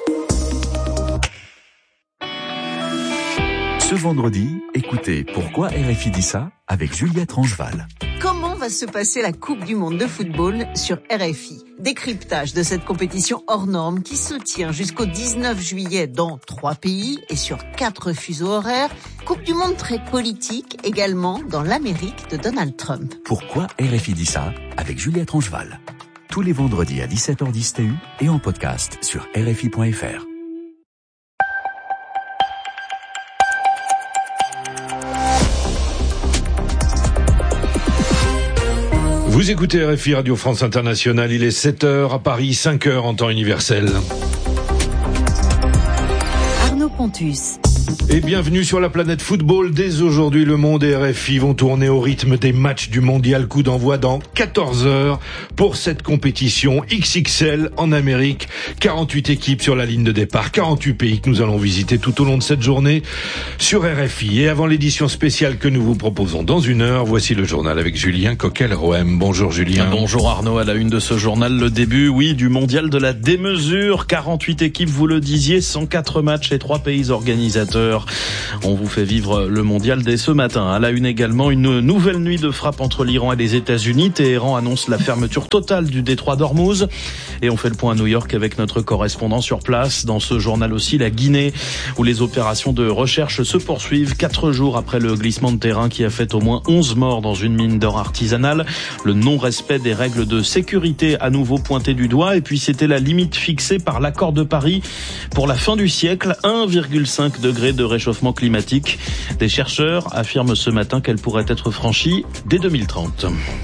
Ce vendredi, écoutez Pourquoi R F I dit ça avec Juliette Rangeval. Comment va se passer la Coupe du Monde de football sur R F I? Décryptage de cette compétition hors norme qui se tient jusqu'au dix-neuf juillet dans trois pays et sur quatre fuseaux horaires. Coupe du Monde très politique également dans l'Amérique de Donald Trump. Pourquoi R F I dit ça avec Juliette Rangeval. Tous les vendredis à dix-sept heures dix T U et en podcast sur r f i point f r. Vous écoutez R F I Radio France Internationale, il est sept heures à Paris, cinq heures en temps universel. Arnaud Pontus. Et bienvenue sur la planète football. Dès aujourd'hui, Le Monde et R F I vont tourner au rythme des matchs du mondial. Coup d'envoi dans quatorze heures pour cette compétition X X L en Amérique. quarante-huit équipes sur la ligne de départ, quarante-huit pays que nous allons visiter tout au long de cette journée sur R F I. Et avant l'édition spéciale que nous vous proposons dans une heure, voici le journal avec Julien Coquel-Roem. Bonjour Julien. Bonjour Arnaud, à la une de ce journal, le début, oui, du mondial de la démesure. quarante-huit équipes, vous le disiez, cent quatre matchs et trois pays organisateurs. On vous fait vivre le mondial dès ce matin. À la une également, une nouvelle nuit de frappe entre l'Iran et les États-Unis. Téhéran annonce la fermeture totale du détroit d'Ormuz. Et on fait le point à New York avec notre correspondant sur place. Dans ce journal aussi, la Guinée, où les opérations de recherche se poursuivent quatre jours après le glissement de terrain qui a fait au moins onze morts dans une mine d'or artisanale. Le non-respect des règles de sécurité à nouveau pointé du doigt. Et puis c'était la limite fixée par l'accord de Paris pour la fin du siècle, un virgule cinq degré de réchauffement climatique. Des chercheurs affirment ce matin qu'elle pourrait être franchie dès deux mille trente.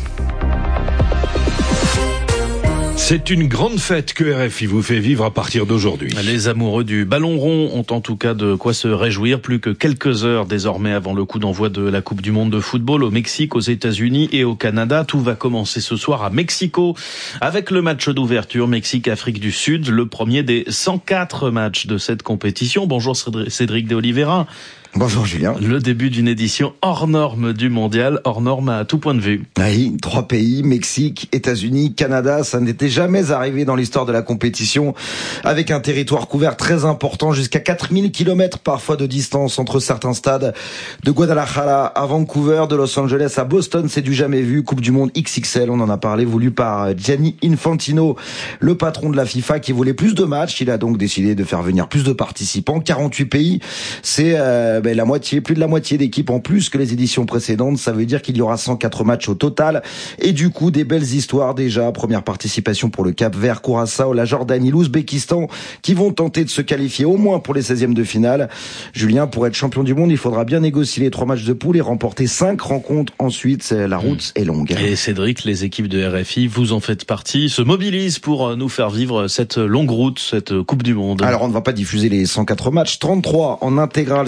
C'est une grande fête que R F I vous fait vivre à partir d'aujourd'hui. Les amoureux du ballon rond ont en tout cas de quoi se réjouir. Plus que quelques heures désormais avant le coup d'envoi de la Coupe du Monde de football au Mexique, aux États-Unis et au Canada. Tout va commencer ce soir à Mexico avec le match d'ouverture Mexique-Afrique du Sud, le premier des cent quatre matchs de cette compétition. Bonjour Cédric de Oliveira. Bonjour Julien. Le début d'une édition hors norme du mondial, hors norme à tout point de vue. Oui, trois pays, Mexique, États-Unis, Canada, ça n'était jamais arrivé dans l'histoire de la compétition, avec un territoire couvert très important, jusqu'à quatre mille kilomètres parfois de distance entre certains stades, de Guadalajara à Vancouver, de Los Angeles à Boston, c'est du jamais vu. Coupe du Monde X X L, on en a parlé, voulu par Gianni Infantino, le patron de la FIFA, qui voulait plus de matchs. Il a donc décidé de faire venir plus de participants, quarante-huit pays, c'est euh, ben, la moitié, plus de la moitié d'équipes en plus que les éditions précédentes. Ça veut dire qu'il y aura cent quatre matchs au total. Et du coup, des belles histoires déjà. Première participation pour le Cap-Vert, Curaçao, la Jordanie, l'Ouzbékistan, qui vont tenter de se qualifier au moins pour les seizièmes de finale. Julien, pour être champion du monde, il faudra bien négocier les trois matchs de poule et remporter cinq rencontres ensuite. La route est longue. Et Cédric, les équipes de R F I, vous en faites partie, se mobilisent pour nous faire vivre cette longue route, cette Coupe du Monde. Alors, on ne va pas diffuser les cent quatre matchs, trente-trois en intégrale sur l'antenne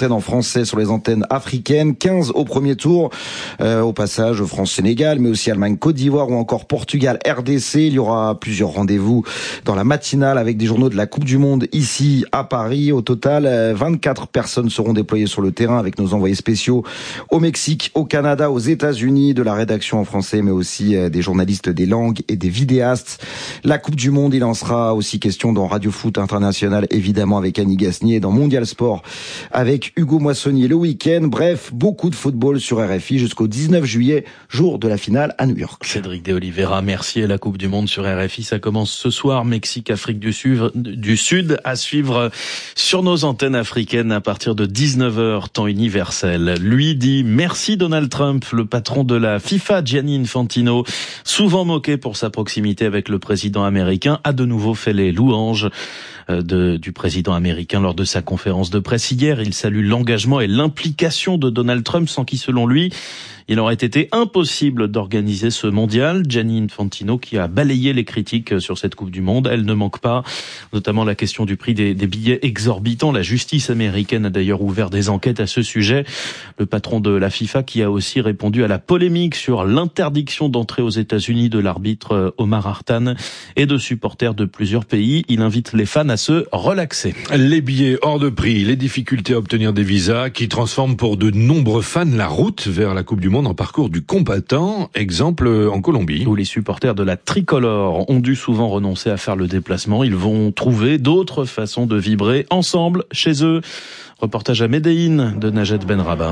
antenne en français sur les antennes africaines. quinze au premier tour. Euh, au passage, France-Sénégal, mais aussi Allemagne-Côte d'Ivoire ou encore Portugal-R D C. Il y aura plusieurs rendez-vous dans la matinale avec des journaux de la Coupe du Monde ici à Paris. Au total, vingt-quatre personnes seront déployées sur le terrain avec nos envoyés spéciaux au Mexique, au Canada, aux États-Unis, de la rédaction en français, mais aussi des journalistes des langues et des vidéastes. La Coupe du Monde, il en sera aussi question dans Radio Foot International, évidemment avec Annie Gasnier, et dans Mondial Sport avec Hugo Moissonnier le week-end. Bref, beaucoup de football sur R F I jusqu'au dix-neuf juillet, jour de la finale à New York. Cédric de Oliveira, merci. Et la Coupe du Monde sur R F I, ça commence ce soir. Mexique, Afrique du Sud, du Sud, à suivre sur nos antennes africaines à partir de dix-neuf heures, temps universel. Lui dit merci Donald Trump, le patron de la FIFA, Gianni Infantino, souvent moqué pour sa proximité avec le président américain, a de nouveau fait les louanges de, du président américain lors de sa conférence de presse hier. Il salue l'engagement et l'implication de Donald Trump, sans qui, selon lui, il aurait été impossible d'organiser ce mondial. Gianni Infantino qui a balayé les critiques sur cette Coupe du Monde. Elle ne manque pas, notamment la question du prix des, des billets exorbitants. La justice américaine a d'ailleurs ouvert des enquêtes à ce sujet. Le patron de la FIFA qui a aussi répondu à la polémique sur l'interdiction d'entrée aux États-Unis de l'arbitre Omar Hartan et de supporters de plusieurs pays. Il invite les fans à se relaxer. Les billets hors de prix, les difficultés à obtenir des visas qui transforment pour de nombreux fans la route vers la Coupe du Monde en parcours du combattant, exemple en Colombie. Où les supporters de la tricolore ont dû souvent renoncer à faire le déplacement. Ils vont trouver d'autres façons de vibrer ensemble chez eux. Reportage à Médéine de Najed Benraba.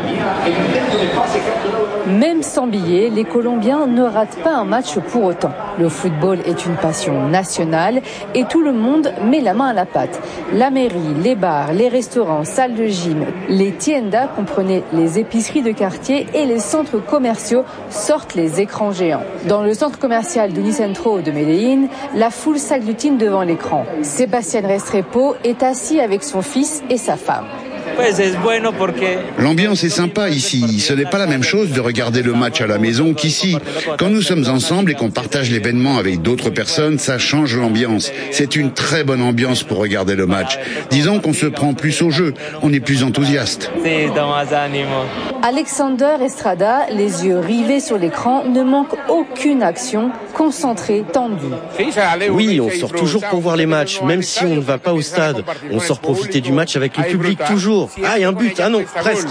Même sans billets, les Colombiens ne ratent pas un match pour autant. Le football est une passion nationale et tout le monde met la main à la pâte. La mairie, les bars, les restaurants, salles de gym, les tiendas, comprenez les épiceries de quartier et les centres commerciaux sortent les écrans géants. Dans le centre commercial d'Unicentro de Medellín, la foule s'agglutine devant l'écran. Sébastien Restrepo est assis avec son fils et sa femme. L'ambiance est sympa ici. Ce n'est pas la même chose de regarder le match à la maison qu'ici. Quand nous sommes ensemble et qu'on partage l'événement avec d'autres personnes, ça change l'ambiance. C'est une très bonne ambiance pour regarder le match. Disons qu'on se prend plus au jeu. On est plus enthousiaste. Alexander Estrada, les yeux rivés sur l'écran, ne manque aucune action, concentré, tendu. Oui, on sort toujours pour voir les matchs, même si on ne va pas au stade. On sort profiter du match avec le public toujours. Ah, il y a un but. Ah non, presque.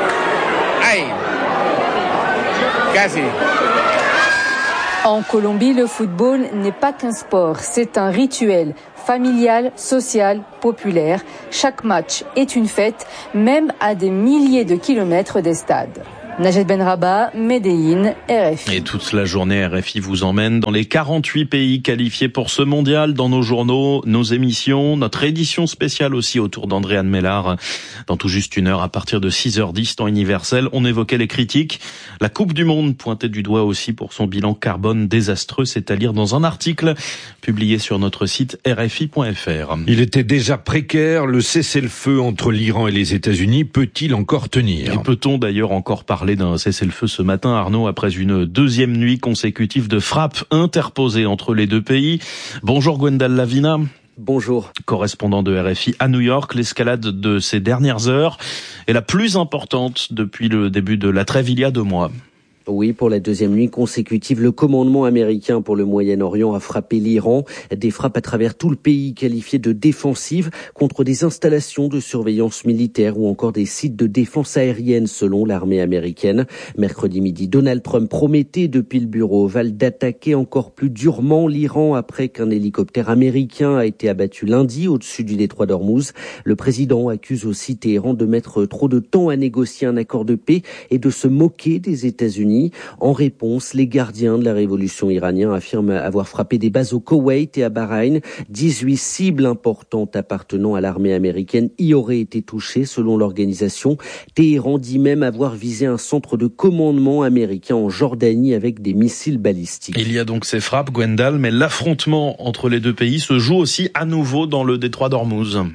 En Colombie, le football n'est pas qu'un sport, c'est un rituel familial, social, populaire. Chaque match est une fête, même à des milliers de kilomètres des stades. Najed Benraba, Médéine, R F I. Et toute la journée, R F I vous emmène dans les quarante-huit pays qualifiés pour ce mondial, dans nos journaux, nos émissions, notre édition spéciale aussi autour d'Andréane Mellard. Dans tout juste une heure, à partir de six heures dix, temps universel, on évoquait les critiques. La Coupe du Monde pointait du doigt aussi pour son bilan carbone désastreux. C'est à lire dans un article publié sur notre site R F I point F R. Il était déjà précaire. Le cessez-le-feu entre l'Iran et les États-Unis peut-il encore tenir? Et peut-on d'ailleurs encore parler d'un cessez-le-feu ce matin, Arnaud, après une deuxième nuit consécutive de frappes interposées entre les deux pays? Bonjour Gwendal Lavina. Bonjour. Correspondant de R F I à New York, l'escalade de ces dernières heures est la plus importante depuis le début de la trêve il y a deux mois. Oui, pour la deuxième nuit consécutive, le commandement américain pour le Moyen-Orient a frappé l'Iran. Des frappes à travers tout le pays qualifiées de défensives contre des installations de surveillance militaire ou encore des sites de défense aérienne selon l'armée américaine. Mercredi midi, Donald Trump promettait depuis le bureau ovale d'attaquer encore plus durement l'Iran après qu'un hélicoptère américain a été abattu lundi au-dessus du détroit d'Ormuz. Le président accuse aussi Téhéran de mettre trop de temps à négocier un accord de paix et de se moquer des États-Unis. En réponse, les gardiens de la révolution iranienne affirment avoir frappé des bases au Koweït et à Bahreïn. dix-huit cibles importantes appartenant à l'armée américaine y auraient été touchées selon l'organisation. Téhéran dit même avoir visé un centre de commandement américain en Jordanie avec des missiles balistiques. Il y a donc ces frappes, Gwendal, mais l'affrontement entre les deux pays se joue aussi à nouveau dans le détroit d'Ormuz.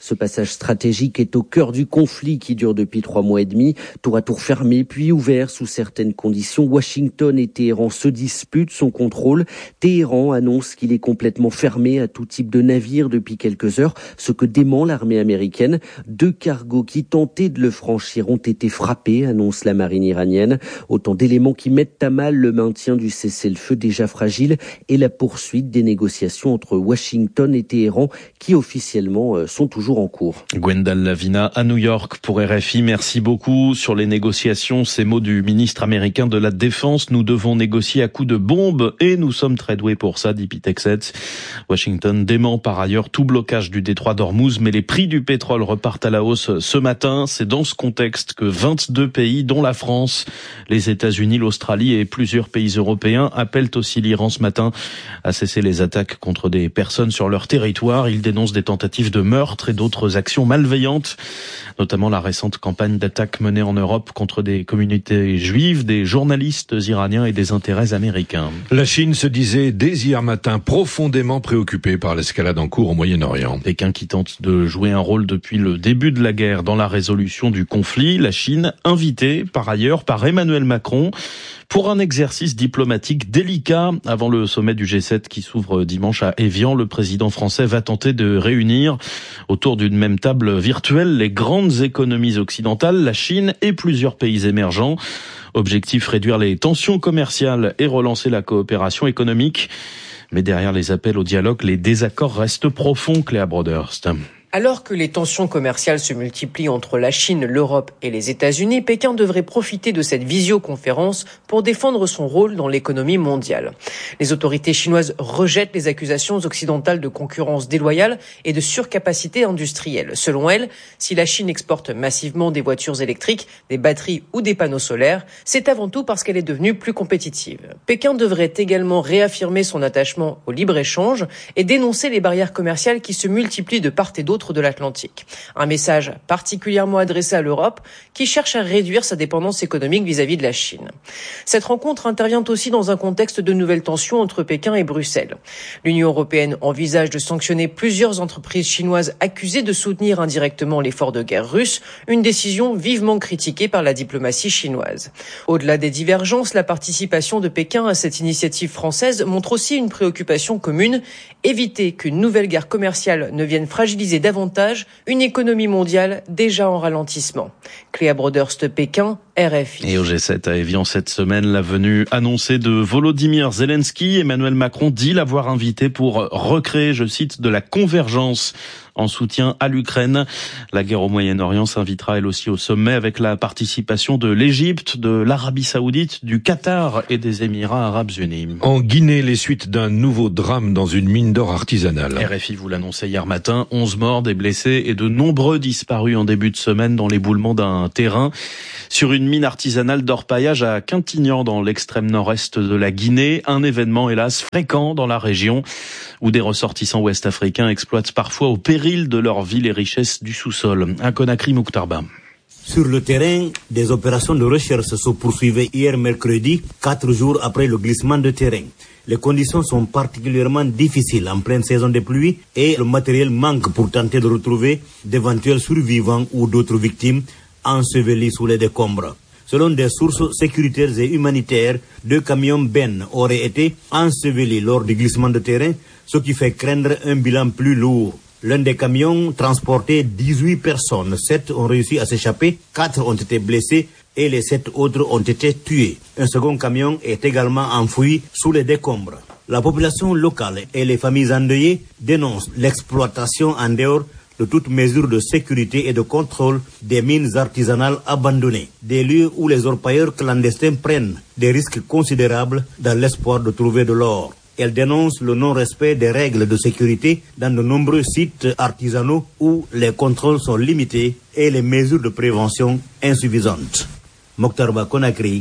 Ce passage stratégique est au cœur du conflit qui dure depuis trois mois et demi, tour à tour fermé puis ouvert sous certaines conditions. Washington et Téhéran se disputent son contrôle. Téhéran annonce qu'il est complètement fermé à tout type de navire depuis quelques heures, ce que dément l'armée américaine. Deux cargos qui tentaient de le franchir ont été frappés, annonce la marine iranienne. Autant d'éléments qui mettent à mal le maintien du cessez-le-feu déjà fragile et la poursuite des négociations entre Washington et Téhéran qui officiellement sont toujours en cours. Gwendal Lavina à New York pour R F I. Merci beaucoup. Sur les négociations, ces mots du ministre américain de la Défense. Nous devons négocier à coups de bombes et nous sommes très doués pour ça, dit Pete Hegseth. Washington dément par ailleurs tout blocage du détroit d'Ormuz, mais les prix du pétrole repartent à la hausse ce matin. C'est dans ce contexte que vingt-deux pays, dont la France, les États-Unis, l'Australie et plusieurs pays européens appellent aussi l'Iran ce matin à cesser les attaques contre des personnes sur leur territoire. Ils dénoncent des tentatives de meurtre et d'autres actions malveillantes, notamment la récente campagne d'attaque menée en Europe contre des communautés juives, des journalistes iraniens et des intérêts américains. La Chine se disait dès hier matin profondément préoccupée par l'escalade en cours au Moyen-Orient. Pékin qui tente de jouer un rôle depuis le début de la guerre dans la résolution du conflit. La Chine invitée par ailleurs par Emmanuel Macron pour un exercice diplomatique délicat avant le sommet du G sept qui s'ouvre dimanche à Évian. Le président français va tenter de réunir autour d'une même table virtuelle les grandes économies occidentales, la Chine et plusieurs pays émergents. Objectif, réduire les tensions commerciales et relancer la coopération économique. Mais derrière les appels au dialogue, les désaccords restent profonds, Cléa Broderst. Alors que les tensions commerciales se multiplient entre la Chine, l'Europe et les États-Unis, Pékin devrait profiter de cette visioconférence pour défendre son rôle dans l'économie mondiale. Les autorités chinoises rejettent les accusations occidentales de concurrence déloyale et de surcapacité industrielle. Selon elles, si la Chine exporte massivement des voitures électriques, des batteries ou des panneaux solaires, c'est avant tout parce qu'elle est devenue plus compétitive. Pékin devrait également réaffirmer son attachement au libre-échange et dénoncer les barrières commerciales qui se multiplient de part et d'autre de l'Atlantique. Un message particulièrement adressé à l'Europe qui cherche à réduire sa dépendance économique vis-à-vis de la Chine. Cette rencontre intervient aussi dans un contexte de nouvelles tensions entre Pékin et Bruxelles. L'Union européenne envisage de sanctionner plusieurs entreprises chinoises accusées de soutenir indirectement l'effort de guerre russe, une décision vivement critiquée par la diplomatie chinoise. Au-delà des divergences, la participation de Pékin à cette initiative française montre aussi une préoccupation commune, éviter qu'une nouvelle guerre commerciale ne vienne fragiliser davantage une économie mondiale déjà en ralentissement. Cléa Broderst, Pékin, R F I. Et au G sept à Évian cette semaine, la venue annoncée de Volodymyr Zelensky. Emmanuel Macron dit l'avoir invité pour recréer, je cite, de la convergence en soutien à l'Ukraine. La guerre au Moyen-Orient s'invitera elle aussi au sommet avec la participation de l'Égypte, de l'Arabie Saoudite, du Qatar et des Émirats Arabes Unis. En Guinée, les suites d'un nouveau drame dans une mine d'or artisanale. R F I vous l'annonçait hier matin, onze morts, des blessés et de nombreux disparus en début de semaine dans l'éboulement d'un terrain sur une mine artisanale d'orpaillage à Quintignan dans l'extrême nord-est de la Guinée. Un événement hélas fréquent dans la région où des ressortissants ouest-africains exploitent parfois au péril de leur vie les richesses du sous-sol. À Conakry, Mouktarba. Sur le terrain, des opérations de recherche se poursuivaient hier mercredi, quatre jours après le glissement de terrain. Les conditions sont particulièrement difficiles en pleine saison de pluie et le matériel manque pour tenter de retrouver d'éventuels survivants ou d'autres victimes ensevelis sous les décombres. Selon des sources sécuritaires et humanitaires, deux camions bennes auraient été ensevelis lors du glissement de terrain, ce qui fait craindre un bilan plus lourd. L'un des camions transportait dix-huit personnes. Sept ont réussi à s'échapper, quatre ont été blessés et les sept autres ont été tués. Un second camion est également enfoui sous les décombres. La population locale et les familles endeuillées dénoncent l'exploitation en dehors de toute mesure de sécurité et de contrôle des mines artisanales abandonnées, des lieux où les orpailleurs clandestins prennent des risques considérables dans l'espoir de trouver de l'or. Elle dénonce le non-respect des règles de sécurité dans de nombreux sites artisanaux où les contrôles sont limités et les mesures de prévention insuffisantes. Mokhtarba Conakry,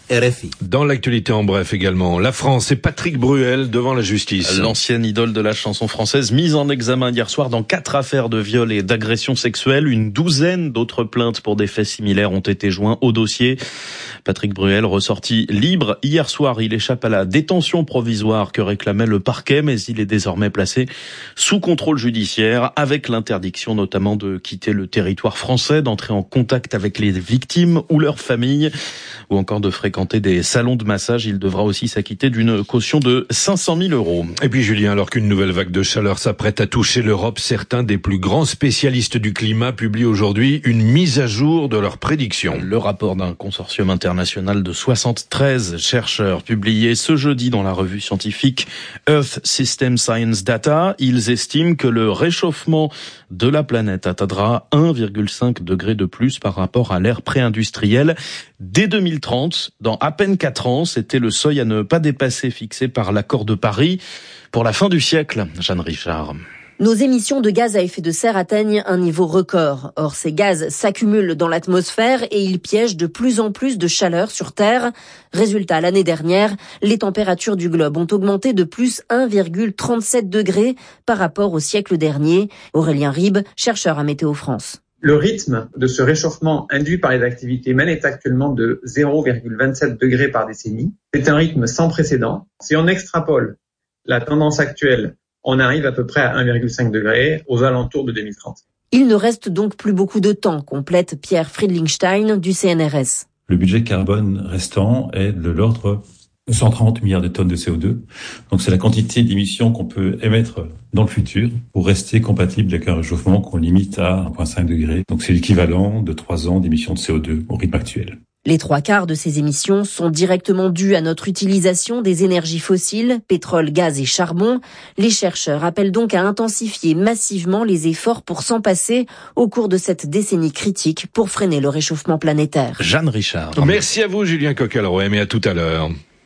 R F I. Dans l'actualité en bref également, la France et Patrick Bruel devant la justice. L'ancienne idole de la chanson française mise en examen hier soir dans quatre affaires de viol et d'agression sexuelle. Une douzaine d'autres plaintes pour des faits similaires ont été joints au dossier. Patrick Bruel ressorti libre hier soir. Il échappe à la détention provisoire que réclamait le parquet, mais il est désormais placé sous contrôle judiciaire avec l'interdiction notamment de quitter le territoire français, d'entrer en contact avec les victimes ou leurs familles ou encore de fréquenter des salons de massage. Il devra aussi s'acquitter d'une caution de cinq cent mille euros. Et puis Julien, alors qu'une nouvelle vague de chaleur s'apprête à toucher l'Europe, certains des plus grands spécialistes du climat publient aujourd'hui une mise à jour de leurs prédictions. Le rapport d'un consortium international de soixante-treize chercheurs publié ce jeudi dans la revue scientifique Earth System Science Data, ils estiment que le réchauffement de la planète atteindra un virgule cinq degré de plus par rapport à l'ère pré-industrielle dès deux mille trente. Dans à peine quatre ans, c'était le seuil à ne pas dépasser fixé par l'accord de Paris pour la fin du siècle. Jeanne Richard. Nos émissions de gaz à effet de serre atteignent un niveau record. Or, ces gaz s'accumulent dans l'atmosphère et ils piègent de plus en plus de chaleur sur Terre. Résultat, l'année dernière, les températures du globe ont augmenté de plus un virgule trente-sept degrés par rapport au siècle dernier. Aurélien Ribes, chercheur à Météo France. Le rythme de ce réchauffement induit par les activités humaines est actuellement de zéro virgule vingt-sept degrés par décennie. C'est un rythme sans précédent. Si on extrapole la tendance actuelle, on arrive à peu près à un virgule cinq degrés aux alentours de deux mille trente. Il ne reste donc plus beaucoup de temps, complète Pierre Friedlingstein du C N R S. Le budget carbone restant est de l'ordre de cent trente milliards de tonnes de C O deux. Donc c'est la quantité d'émissions qu'on peut émettre dans le futur pour rester compatible avec un réchauffement qu'on limite à un virgule cinq degré. Donc c'est l'équivalent de trois ans d'émissions de C O deux au rythme actuel. Les trois quarts de ces émissions sont directement dues à notre utilisation des énergies fossiles, pétrole, gaz et charbon. Les chercheurs appellent donc à intensifier massivement les efforts pour s'en passer au cours de cette décennie critique pour freiner le réchauffement planétaire. Jeanne Richard. Merci à vous Julien Coquelroem et à tout à l'heure.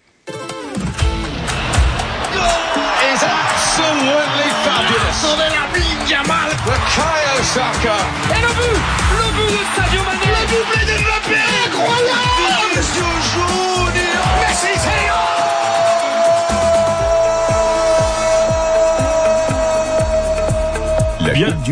Et le but, le but de Sadio Mané, le doublé de Mbappé, incroyable, Monsieur Junior, Messi, c'est Bien.